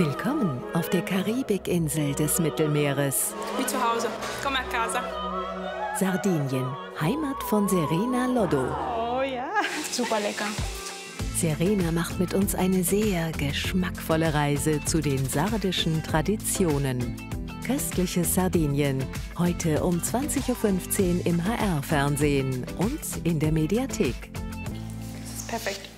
Willkommen auf der Karibikinsel des Mittelmeeres. Wie zu Hause, come a casa. Sardinien, Heimat von Serena Loddo. Oh ja, super lecker. Serena macht mit uns eine sehr geschmackvolle Reise zu den sardischen Traditionen. Köstliches Sardinien, heute um 20:15 Uhr im HR-Fernsehen und in der Mediathek. Perfekt.